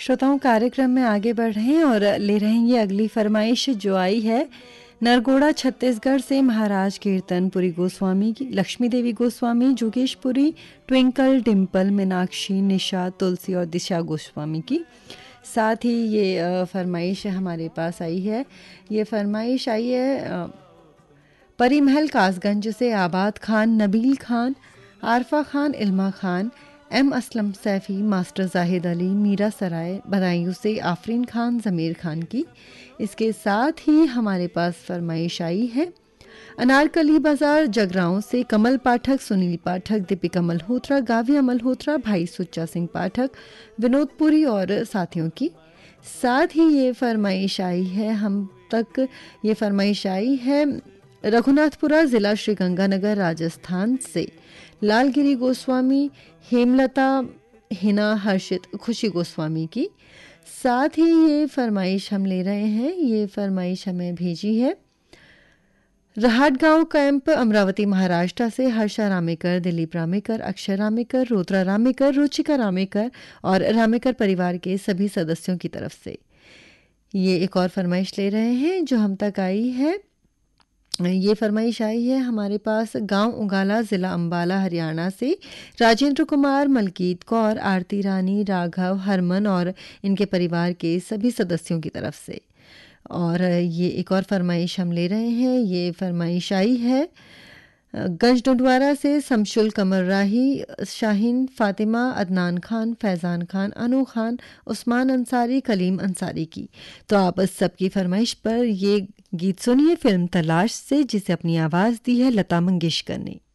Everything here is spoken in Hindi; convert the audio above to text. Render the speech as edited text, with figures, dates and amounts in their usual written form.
श्रोताओं, कार्यक्रम में आगे बढ़ रहे हैं और ले रहे हैं ये अगली फरमाइश जो आई है नरगोड़ा छत्तीसगढ़ से महाराज कीर्तनपुरी गोस्वामी की, लक्ष्मी देवी गोस्वामी, जोगेशपुरी, ट्विंकल, डिम्पल, मीनाक्षी, निशा, तुलसी और दिशा गोस्वामी की। साथ ही ये फरमाइश हमारे पास आई है। ये फरमाइश आई है परिमहल कासगंज से आबाद खान, नबील खान, आरफा खान, इल्मा खान, एम असलम सैफ़ी, मास्टर जाहिद अली, मीरा सराय, बदायूं से आफरीन खान, ज़मीर खान की। इसके साथ ही हमारे पास फरमाइश आई है अनारकली बाज़ार जगराओं से कमल पाठक, सुनील पाठक, दीपिका मल्होत्रा, गाविया मल्होत्रा, भाई सुच्चा सिंह पाठक, विनोदपुरी और साथियों की। साथ ही ये फरमाइश आई है हम तक, ये फरमाइश आई है रघुनाथपुरा ज़िला श्रीगंगानगर राजस्थान से लालगिरी गोस्वामी, हेमलता, हिना, हर्षित, खुशी गोस्वामी की। साथ ही ये फरमाइश हम ले रहे हैं, ये फरमाइश हमें भेजी है रहाटगांव कैंप, अमरावती, महाराष्ट्र से हर्षा रामेकर, दिलीप रामेकर, अक्षय रामेकर, रुद्रा रामेकर, रुचिका रामेकर और रामेकर परिवार के सभी सदस्यों की तरफ से। ये एक और फरमाइश ले रहे हैं जो हम तक आई है। ये फरमाइश आई है हमारे पास गांव उगाला, ज़िला अंबाला, हरियाणा से राजेंद्र कुमार, मलकीत कौर, आरती रानी, राघव, हरमन और इनके परिवार के सभी सदस्यों की तरफ से। और ये एक और फरमाइश हम ले रहे हैं। ये फरमाइश आई है गंज डंडवारा से समशुल, कमर राही, शाहीन, फातिमा, अदनान खान, फैज़ान खान, अनु खान, उस्मान अंसारी, कलीम अंसारी की। तो आप सबकी फरमाइश पर ये गीत सुनिए फिल्म तलाश से, जिसे अपनी आवाज़ दी है लता मंगेशकर ने।